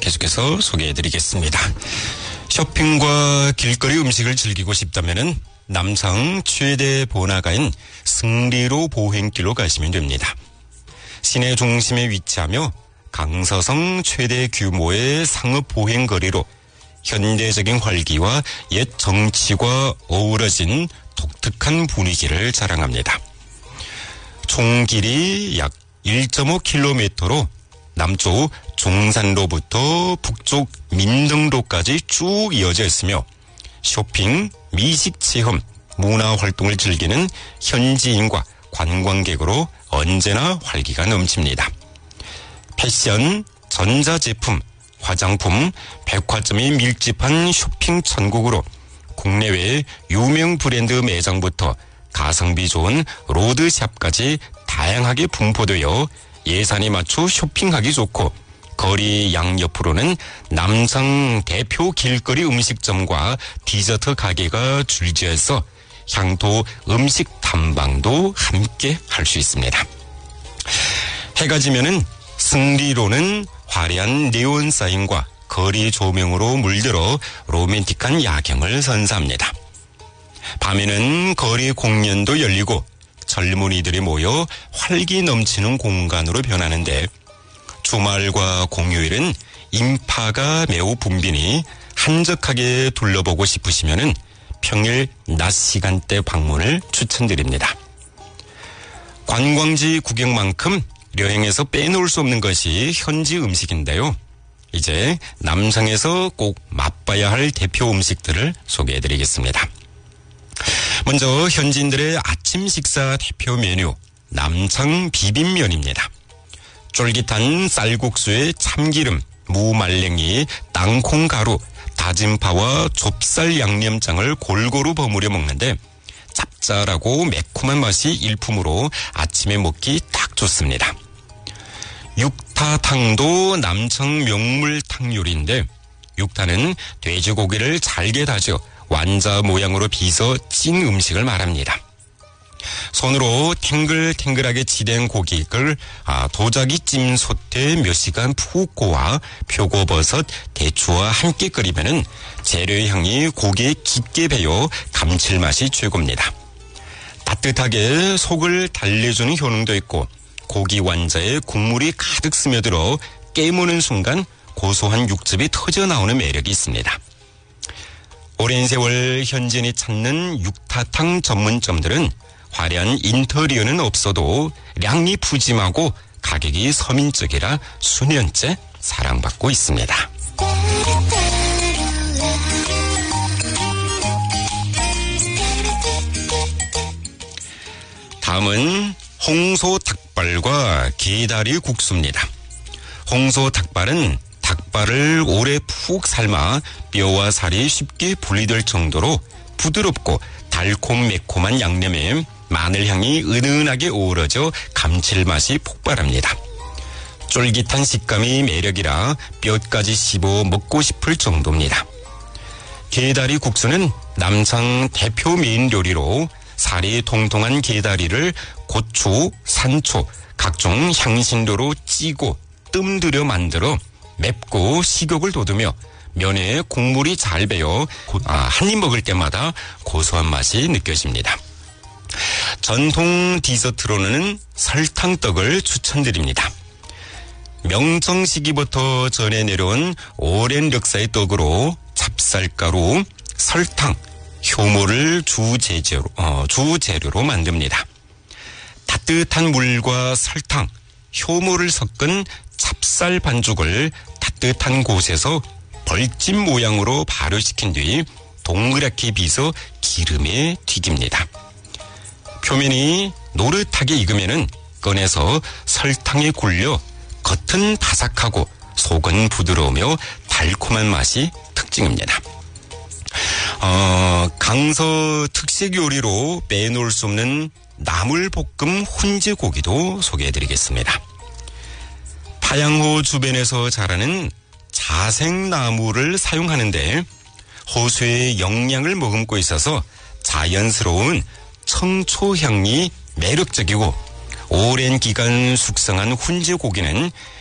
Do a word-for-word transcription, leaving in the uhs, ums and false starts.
계속해서 소개해드리겠습니다. 쇼핑과 길거리 음식을 즐기고 싶다면은 남성 최대 번화가인 승리로 보행길로 가시면 됩니다. 시내 중심에 위치하며 강서성 최대 규모의 상업 보행거리로 현대적인 활기와 옛 정치가 어우러진 독특한 분위기를 자랑합니다. 총 길이 약 일 점 오 킬로미터로 남쪽 종산로부터 북쪽 민등로까지 쭉 이어져 있으며 쇼핑, 미식 체험, 문화 활동을 즐기는 현지인과 관광객으로 언제나 활기가 넘칩니다. 패션, 전자제품, 화장품, 백화점이 밀집한 쇼핑 천국으로 국내외 유명 브랜드 매장부터 가성비 좋은 로드샵까지 다양하게 분포되어 예산에 맞춰 쇼핑하기 좋고 거리 양옆으로는 남성 대표 길거리 음식점과 디저트 가게가 줄지어서 향토 음식 탐방도 함께 할 수 있습니다. 해가 지면은 승리로는 화려한 네온 사인과 거리 조명으로 물들어 로맨틱한 야경을 선사합니다. 밤에는 거리 공연도 열리고 젊은이들이 모여 활기 넘치는 공간으로 변하는데 주말과 공휴일은 인파가 매우 붐비니 한적하게 둘러보고 싶으시면은 평일 낮 시간대 방문을 추천드립니다. 관광지 구경만큼 여행에서 빼놓을 수 없는 것이 현지 음식인데요. 이제 남성에서 꼭 맛봐야 할 대표 음식들을 소개해드리겠습니다. 먼저 현지인들의 아침 식사 대표 메뉴 남창 비빔면입니다. 쫄깃한 쌀국수에 참기름, 무말랭이, 땅콩가루, 다진 파와 좁쌀 양념장을 골고루 버무려 먹는데 짭짤하고 매콤한 맛이 일품으로 아침에 먹기 딱 좋습니다. 육타탕도 남청 명물탕 요리인데 육타는 돼지고기를 잘게 다져 완자 모양으로 빚어 찐 음식을 말합니다. 손으로 탱글탱글하게 지된 고기를 아, 도자기찜 솥에 몇 시간 푹 고아 표고버섯, 대추와 함께 끓이면은 재료의 향이 고기에 깊게 배어 감칠맛이 최고입니다. 따뜻하게 속을 달래주는 효능도 있고 고기 완자에 국물이 가득 스며들어 깨무는 순간 고소한 육즙이 터져나오는 매력이 있습니다. 오랜 세월 현지인이 찾는 육타탕 전문점들은 화려한 인테리어는 없어도 량이 푸짐하고 가격이 서민적이라 수년째 사랑받고 있습니다. 다음은 홍소 닭발과 게다리 국수입니다. 홍소 닭발은 닭발을 오래 푹 삶아 뼈와 살이 쉽게 분리될 정도로 부드럽고 달콤 매콤한 양념에 마늘향이 은은하게 어우러져 감칠맛이 폭발합니다. 쫄깃한 식감이 매력이라 뼈까지 씹어 먹고 싶을 정도입니다. 게다리 국수는 남창 대표 메인 요리로 살이 통통한 게다리를 고추, 산초, 각종 향신료로 찌고 뜸들여 만들어 맵고 식욕을 돋우며 면에 국물이 잘 배어 아, 한입 먹을 때마다 고소한 맛이 느껴집니다. 전통 디저트로는 설탕떡을 추천드립니다. 명정 시기부터 전해 내려온 오랜 역사의 떡으로 찹쌀가루, 설탕, 효모를 주재료로, 어, 주재료로 만듭니다. 따뜻한 물과 설탕, 효모를 섞은 찹쌀 반죽을 따뜻한 곳에서 벌집 모양으로 발효시킨 뒤 동그랗게 빚어 기름에 튀깁니다. 표면이 노릇하게 익으면은 꺼내서 설탕에 굴려 겉은 바삭하고 속은 부드러우며 달콤한 맛이 특징입니다. 어, 강서 특색 요리로 빼놓을 수 없는 나물볶음 훈제고기도 소개해드리겠습니다. 파양호 주변에서 자라는 자생나무를 사용하는데 호수의 영양을 머금고 있어서 자연스러운 청초향이 매력적이고 오랜 기간 숙성한 훈제고기는